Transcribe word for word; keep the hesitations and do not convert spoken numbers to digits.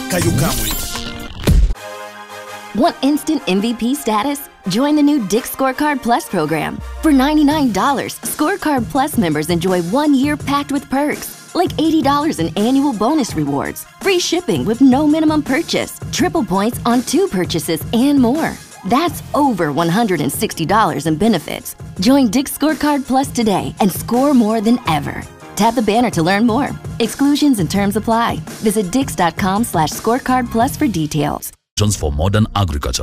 kayo kamwe. Want instant M V P status? Join the new Dick's Scorecard Plus program. For ninety-nine dollars, Scorecard Plus members enjoy one year packed with perks, like eighty dollars in annual bonus rewards, free shipping with no minimum purchase, triple points on two purchases, and more. That's over one hundred sixty dollars in benefits. Join Dick's Scorecard Plus today and score more than ever. Tap the banner to learn more. Exclusions and terms apply. Visit dix.com slash scorecard plus for details. For modern agriculture.